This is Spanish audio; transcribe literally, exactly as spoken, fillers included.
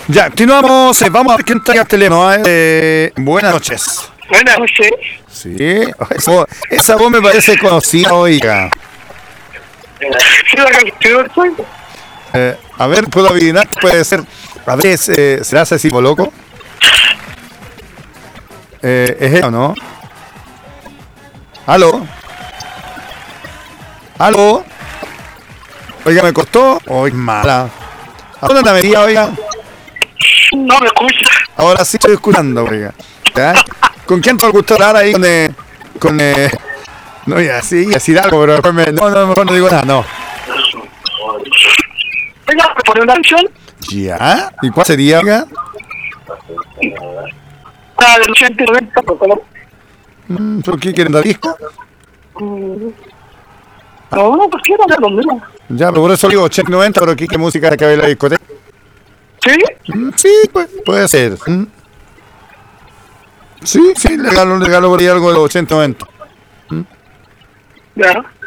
Ya, continuamos. eh, Vamos a ver quién trae el teléfono. eh. Buenas noches. Buenas noches. Sí, esa, esa voz me parece conocida, oiga. Sí, la canción, soy. Eh, a ver, puedo adivinar, puede ser. A ver, es, eh, ¿será Cecilio Loco? Eh, ¿Es él o no? ¿Aló? ¿Aló? Oiga, ¿me costó? Oiga, mala. ¿A dónde me veía, oiga? No me escucha. Ahora sí estoy escuchando, oiga. ¿Ya? ¿Con quién te gustó hablar ahí? Con... Eh, con eh, no, ya, sí, decir algo, pero después me... No, no, mejor no digo nada, no. Oiga, ¿me pone una canción? ¿Ya? ¿Y cuál sería, oiga? Ah, del ochenta y noventa, por favor. Mm, ¿Por qué quieren dar disco? No, no, pues quiero ver lo mismo. Ya, pero por eso digo ochenta y noventa, pero aquí qué música hay que ver en la discoteca. ¿Sí? Mm, Sí, pues, puede ser. Mm. Sí, sí, le regalo, le regalo por ahí algo de los ochenta noventa. Ya.